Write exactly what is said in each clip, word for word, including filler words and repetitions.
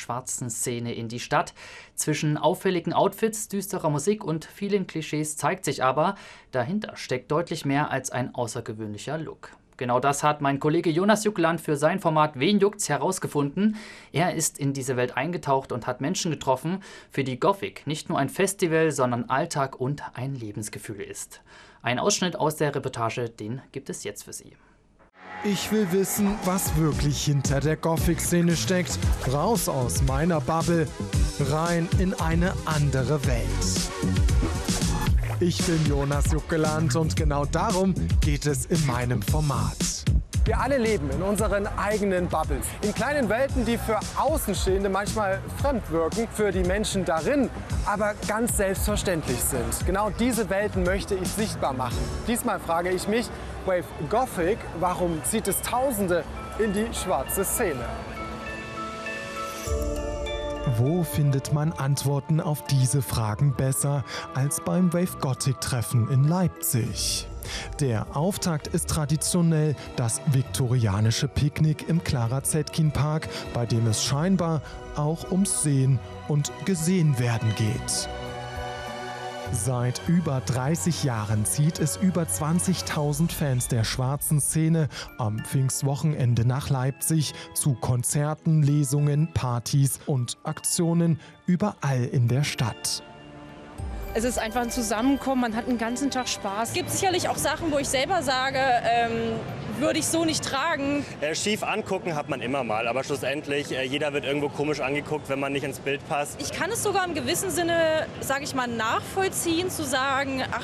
schwarzen Szene in die Stadt. Zwischen auffälligen Outfits, düsterer Musik und vielen Klischees zeigt sich aber, dahinter steckt deutlich mehr als ein außergewöhnlicher Look. Genau das hat mein Kollege Jonas Juckeland für sein Format Wen juckt's herausgefunden. Er ist in diese Welt eingetaucht und hat Menschen getroffen, für die Gothic nicht nur ein Festival, sondern Alltag und ein Lebensgefühl ist. Ein Ausschnitt aus der Reportage, den gibt es jetzt für Sie. Ich will wissen, was wirklich hinter der Gothic-Szene steckt. Raus aus meiner Bubble, rein in eine andere Welt. Ich bin Jonas Juckeland und genau darum geht es in meinem Format. Wir alle leben in unseren eigenen Bubbles, in kleinen Welten, die für Außenstehende manchmal fremd wirken, für die Menschen darin aber ganz selbstverständlich sind. Genau diese Welten möchte ich sichtbar machen. Diesmal frage ich mich, Wave Gothic, warum zieht es Tausende in die schwarze Szene? Wo findet man Antworten auf diese Fragen besser als beim Wave Gothic-Treffen in Leipzig? Der Auftakt ist traditionell das viktorianische Picknick im Clara Zetkin Park, bei dem es scheinbar auch ums Sehen und Gesehenwerden geht. Seit über dreißig Jahren zieht es über zwanzigtausend Fans der schwarzen Szene am Pfingstwochenende nach Leipzig zu Konzerten, Lesungen, Partys und Aktionen überall in der Stadt. Es ist einfach ein Zusammenkommen, man hat einen ganzen Tag Spaß. Es gibt sicherlich auch Sachen, wo ich selber sage, ähm, würde ich so nicht tragen. Äh, schief angucken hat man immer mal, aber schlussendlich, äh, jeder wird irgendwo komisch angeguckt, wenn man nicht ins Bild passt. Ich kann es sogar im gewissen Sinne, sage ich mal, nachvollziehen, zu sagen, ach,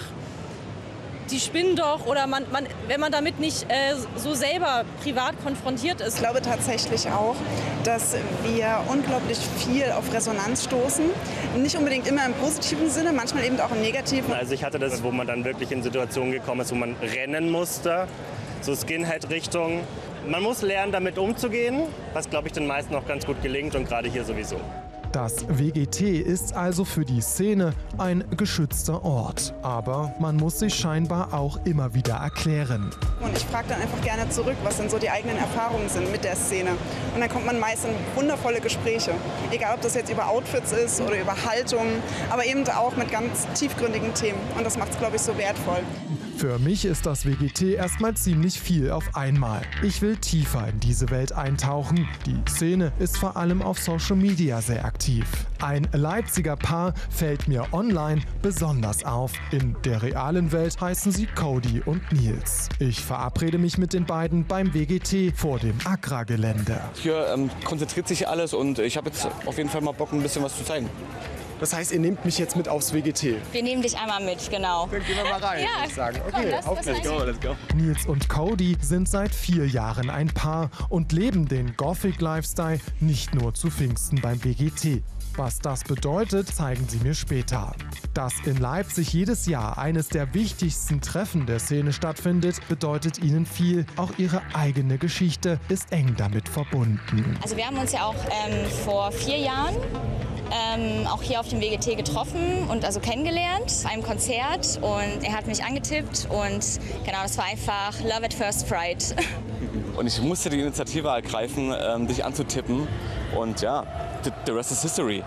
die spinnen doch, oder man, man, wenn man damit nicht äh, so selber privat konfrontiert ist. Ich glaube tatsächlich auch, dass wir unglaublich viel auf Resonanz stoßen. Nicht unbedingt immer im positiven Sinne, manchmal eben auch im negativen. Also ich hatte das, wo man dann wirklich in Situationen gekommen ist, wo man rennen musste, so Skinhead-Richtung. Man muss lernen, damit umzugehen, was, glaube ich, den meisten auch ganz gut gelingt und gerade hier sowieso. Das W G T ist also für die Szene ein geschützter Ort. Aber man muss sich scheinbar auch immer wieder erklären. Und ich frage dann einfach gerne zurück, was denn so die eigenen Erfahrungen sind mit der Szene. Und dann kommt man meist in wundervolle Gespräche. Egal, ob das jetzt über Outfits ist oder über Haltung, aber eben auch mit ganz tiefgründigen Themen. Und das macht es, glaube ich, so wertvoll. Für mich ist das W G T erstmal ziemlich viel auf einmal. Ich will tiefer in diese Welt eintauchen. Die Szene ist vor allem auf Social Media sehr aktiv. Ein Leipziger Paar fällt mir online besonders auf. In der realen Welt heißen sie Cody und Nils. Ich verabrede mich mit den beiden beim W G T vor dem Agra-Gelände. Hier ähm, konzentriert sich alles und ich habe jetzt auf jeden Fall mal Bock, ein bisschen was zu zeigen. Das heißt, ihr nehmt mich jetzt mit aufs W G T? Wir nehmen dich einmal mit, genau. Dann gehen wir mal rein, ja, würde ich sagen. komm, Okay, lass, auf let's geht's. go, let's go. Nils und Cody sind seit vier Jahren ein Paar und leben den Gothic-Lifestyle nicht nur zu Pfingsten beim W G T. Was das bedeutet, zeigen sie mir später. Dass in Leipzig jedes Jahr eines der wichtigsten Treffen der Szene stattfindet, bedeutet ihnen viel. Auch ihre eigene Geschichte ist eng damit verbunden. Also wir haben uns ja auch ähm, vor vier Jahren ähm, auch hier auf dem W G T getroffen und also kennengelernt bei einem Konzert. Und er hat mich angetippt und genau, das war einfach Love at First Fright. Und ich musste die Initiative ergreifen, ähm, dich anzutippen. Und ja, the, the rest is history.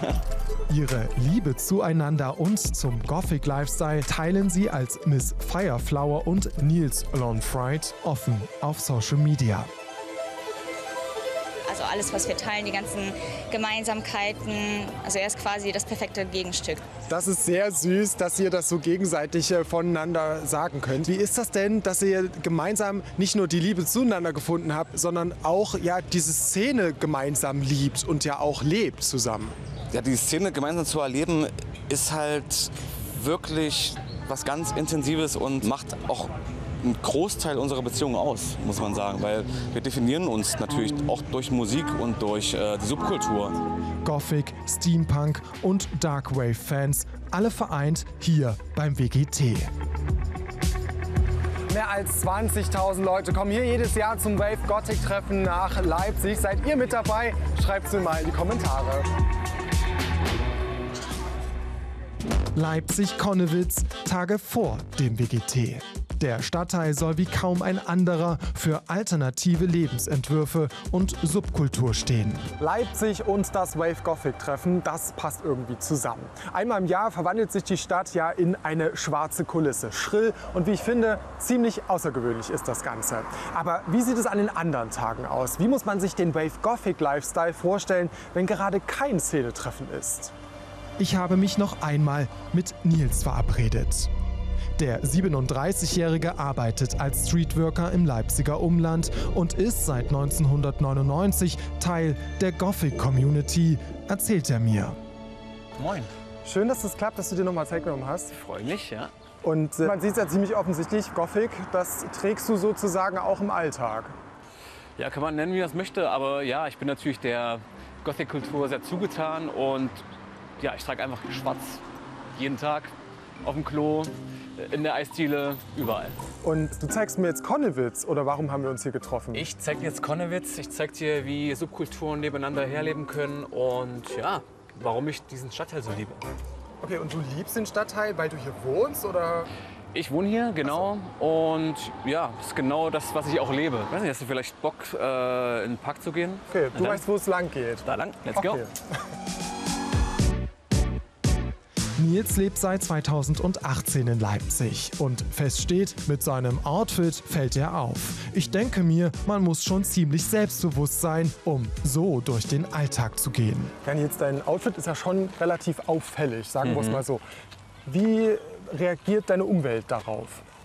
Ihre Liebe zueinander und zum Gothic-Lifestyle teilen sie als Miss Fireflower und Nils Lonfried offen auf Social Media. Also alles, was wir teilen, die ganzen Gemeinsamkeiten. Also er ist quasi das perfekte Gegenstück. Das ist sehr süß, dass ihr das so gegenseitig äh, voneinander sagen könnt. Wie ist das denn, dass ihr gemeinsam nicht nur die Liebe zueinander gefunden habt, sondern auch ja, diese Szene gemeinsam liebt und ja auch lebt zusammen? Ja, die Szene gemeinsam zu erleben ist halt wirklich was ganz Intensives und macht auch einen Großteil unserer Beziehung aus, muss man sagen. Weil wir definieren uns natürlich auch durch Musik und durch äh, die Subkultur. Gothic, Steampunk und Darkwave-Fans, alle vereint hier beim W G T. Mehr als zwanzigtausend Leute kommen hier jedes Jahr zum Wave Gothic Treffen nach Leipzig. Seid ihr mit dabei? Schreibt es mir mal in die Kommentare. Leipzig-Konnewitz, Tage vor dem W G T. Der Stadtteil soll wie kaum ein anderer für alternative Lebensentwürfe und Subkultur stehen. Leipzig und das Wave Gothic Treffen, das passt irgendwie zusammen. Einmal im Jahr verwandelt sich die Stadt ja in eine schwarze Kulisse. Schrill und wie ich finde, ziemlich außergewöhnlich ist das Ganze. Aber wie sieht es an den anderen Tagen aus? Wie muss man sich den Wave Gothic Lifestyle vorstellen, wenn gerade kein Szenetreffen ist? Ich habe mich noch einmal mit Nils verabredet. Der siebenunddreißigjährige arbeitet als Streetworker im Leipziger Umland und ist seit neunzehnhundertneunundneunzig Teil der Gothic-Community, erzählt er mir. Moin. Schön, dass es klappt, dass du dir noch mal Zeit genommen hast. Freue mich, ja. Und äh, man sieht es ja ziemlich offensichtlich, Gothic, das trägst du sozusagen auch im Alltag. Ja, kann man nennen, wie man es möchte, aber ja, ich bin natürlich der Gothic-Kultur sehr zugetan und ja, ich trage einfach schwarz jeden Tag auf dem Klo, in der Eisdiele, überall. Und du zeigst mir jetzt Connewitz, oder warum haben wir uns hier getroffen? Ich zeig dir jetzt Connewitz, ich zeig dir, wie Subkulturen nebeneinander herleben können und ja, warum ich diesen Stadtteil so liebe. Okay, und du liebst den Stadtteil, weil du hier wohnst, oder? Ich wohne hier, genau. So. Und ja, das ist genau das, was ich auch lebe. Ich weiß nicht, hast du vielleicht Bock, äh, in den Park zu gehen? Okay, du weißt, wo es lang geht. Da lang, let's okay. go. Nils lebt seit zweitausendachtzehn in Leipzig und fest steht, mit seinem Outfit fällt er auf. Ich denke mir, man muss schon ziemlich selbstbewusst sein, um so durch den Alltag zu gehen. Ja, Nils, dein Outfit ist ja schon relativ auffällig, sagen Mhm. wir es mal so. Wie reagiert deine Umwelt darauf?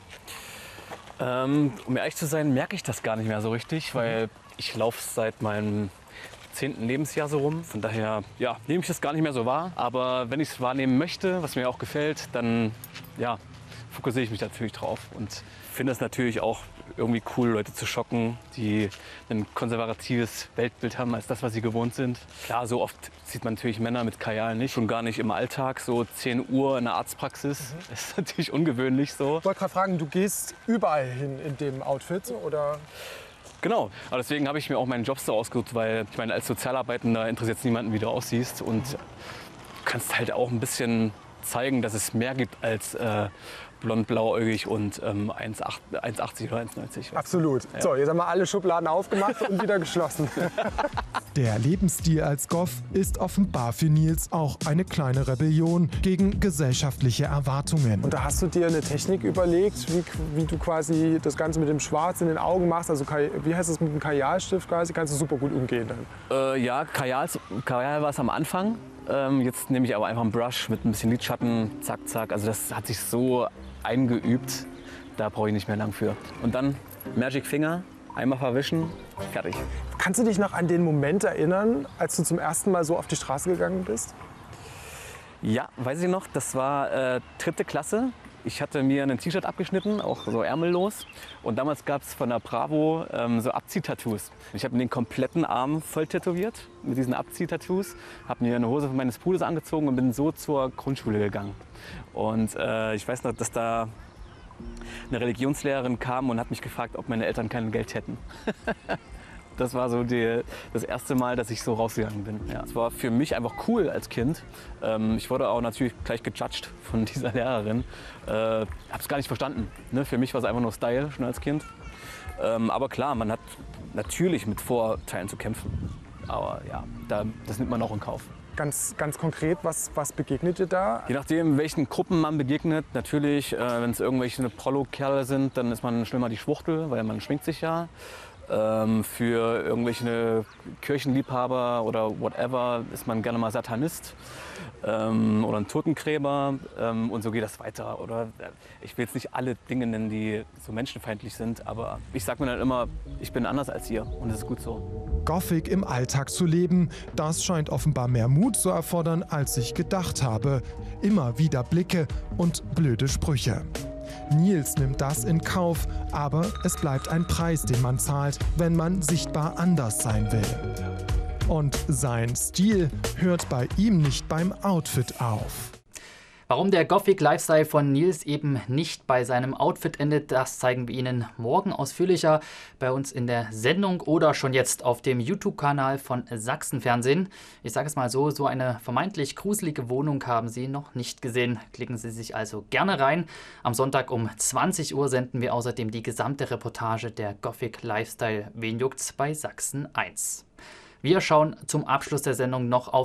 Ähm, um ehrlich zu sein, merke ich das gar nicht mehr so richtig, weil ich laufe seit meinem zehnten Lebensjahr so rum. Von daher ja, nehme ich das gar nicht mehr so wahr. Aber wenn ich es wahrnehmen möchte, was mir auch gefällt, dann ja, fokussiere ich mich natürlich drauf. Und finde es natürlich auch irgendwie cool, Leute zu schocken, die ein konservatives Weltbild haben als das, was sie gewohnt sind. Klar, so oft sieht man natürlich Männer mit Kajal nicht. Schon gar nicht im Alltag, so zehn Uhr in der Arztpraxis. Mhm. Das ist natürlich ungewöhnlich so. Ich wollte gerade fragen, du gehst überall hin in dem Outfit, oder? Genau, aber deswegen habe ich mir auch meinen Job so ausgesucht, weil ich meine, als Sozialarbeitender interessiert es niemanden, wie du aussiehst. Und du kannst halt auch ein bisschen zeigen, dass es mehr gibt als äh, blond, blauäugig und ähm, eins achtzig oder eins neunzig. Absolut. Ja. So, jetzt haben wir alle Schubladen aufgemacht und wieder geschlossen. Der Lebensstil als Goth ist offenbar für Nils auch eine kleine Rebellion gegen gesellschaftliche Erwartungen. Und da hast du dir eine Technik überlegt, wie, wie du quasi das Ganze mit dem Schwarz in den Augen machst. Also wie heißt das mit dem Kajalstift quasi? Kannst du super gut umgehen dann? Äh, ja, Kajal, Kajal war es am Anfang. Ähm, jetzt nehme ich aber einfach einen Brush mit ein bisschen Lidschatten, zack, zack. Also das hat sich so eingeübt, da brauche ich nicht mehr lang für. Und dann Magic Finger, einmal verwischen, fertig. Kannst du dich noch an den Moment erinnern, als du zum ersten Mal so auf die Straße gegangen bist? Ja, weiß ich noch, das war äh, dritte Klasse. Ich hatte mir ein T-Shirt abgeschnitten, auch so ärmellos. Und damals gab es von der Bravo ähm, so Abziehtattoos. Ich habe mir den kompletten Arm voll tätowiert mit diesen Abziehtattoos. Habe mir eine Hose von meines Bruders angezogen und bin so zur Grundschule gegangen. Und äh, ich weiß noch, dass da eine Religionslehrerin kam und hat mich gefragt, ob meine Eltern kein Geld hätten. Das war so die, das erste Mal, dass ich so rausgegangen bin. Ja, es war für mich einfach cool als Kind. Ähm, ich wurde auch natürlich gleich gejudged von dieser Lehrerin. Äh, habe es gar nicht verstanden. Ne? Für mich war es einfach nur Style, schon als Kind. Ähm, aber klar, man hat natürlich mit Vorteilen zu kämpfen. Aber ja, da, das nimmt man auch in Kauf. Ganz, ganz konkret, was, was begegnet dir da? Je nachdem, welchen Gruppen man begegnet. Natürlich, äh, wenn es irgendwelche Prollo-Kerle sind, dann ist man schnell mal die Schwuchtel, weil man schminkt sich ja. Ähm, für irgendwelche Kirchenliebhaber oder whatever ist man gerne mal Satanist ähm, oder ein Totengräber ähm, und so geht das weiter. Oder äh, ich will jetzt nicht alle Dinge nennen, die so menschenfeindlich sind, aber ich sage mir dann immer, ich bin anders als ihr und das ist gut so. Gothic im Alltag zu leben, das scheint offenbar mehr Mut zu erfordern, als ich gedacht habe. Immer wieder Blicke und blöde Sprüche. Nils nimmt das in Kauf, aber es bleibt ein Preis, den man zahlt, wenn man sichtbar anders sein will. Und sein Stil hört bei ihm nicht beim Outfit auf. Warum der Gothic-Lifestyle von Nils eben nicht bei seinem Outfit endet, das zeigen wir Ihnen morgen ausführlicher bei uns in der Sendung oder schon jetzt auf dem YouTube-Kanal von Sachsenfernsehen. Ich sage es mal so, so eine vermeintlich gruselige Wohnung haben Sie noch nicht gesehen. Klicken Sie sich also gerne rein. Am Sonntag um zwanzig Uhr senden wir außerdem die gesamte Reportage der Gothic-Lifestyle Wen juckt's bei Sachsen eins. Wir schauen zum Abschluss der Sendung noch auf